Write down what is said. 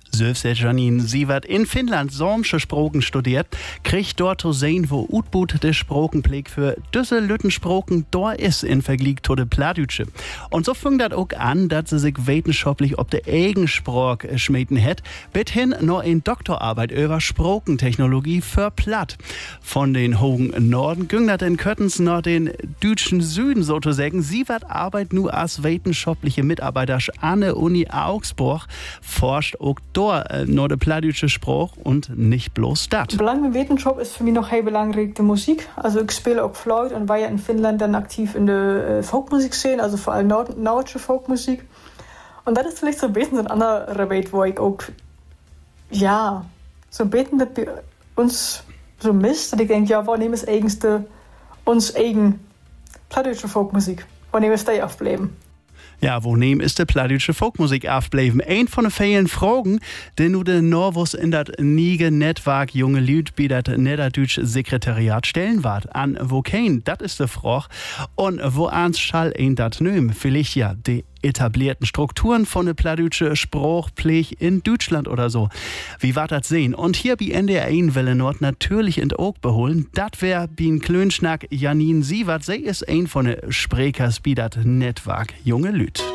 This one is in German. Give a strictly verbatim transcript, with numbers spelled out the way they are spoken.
Söfse Janine Sievert in Finnland somsche Sproken studiert, kriegt dort zu sehen, wo Utbut de Sprokenpflege für düsse Lüttensproken dort ist in Vergleich zu de Pladütsche. Und so fängt das auch an, dass sie sich wissenschaftlich ob de Eigensprach schmieden hätt, bis hin noch in Doktorarbeit über Sprokentechnologie für Platt. Von den hohen Norden ging das in Köttens nach den deutschen Süden sozusagen. Sievert arbeitet nur als wissenschaftliche Mitarbeiter an der Uni Augsburg, forscht auch dort nur der pladütsche Spruch und nicht bloß das. Belang mit Wetenschap ist für mich noch heel belangrijk de Musik. Also ich spiele auch Flöte und war ja in Finnland dann aktiv in der äh, Folkmusik-Szene, also vor allem nord nordische Folkmusik. Und das ist vielleicht so ein bisschen so ein anderer Welt, wo ich auch, ja, so ein bisschen bei uns so misst, dass ich denke, ja, wo nehmen wir eigenste, uns eigen pladütsche Folkmusik? Wo nehmen wir die aufbleiben? Ja, wo nehmen ist der pladütsche Folkmusik aufbleiben? Ein von den vielen Fragen, den du den Norwus in das niege Netzwerk junge Lüd bei das Niederdeutsche Sekretariat stellen wart. An wo kein, das ist die Frage. Und wo ans schall ein dat nöm? Vielleicht ja die etablierten Strukturen von der pladütsche Sprachpflege in Deutschland oder so. Wie war das sehen? Und hier bei N D R eins Welle Nord natürlich in Oog beholen. Dat wär bin Klönschnack Janine Sievert. Sie ist ein von den Sprechers bei das Netzwerk junge Lüd.